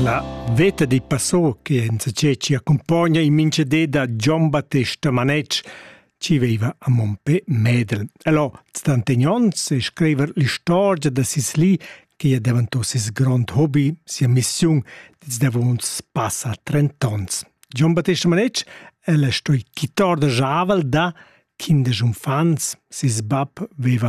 La veta di Passò che ci accompagna in minchedè da Gian Battista Manetsch ci veiva a Montpè Medel. Allora, stantegnons e scriver l'istoria da Sisli che è diventato sis grand hobby, sia missione, dis devons passa 30 ans. Gian Battista Manetsch è la stoi chitar da Javel da kindes infants, sis bab veva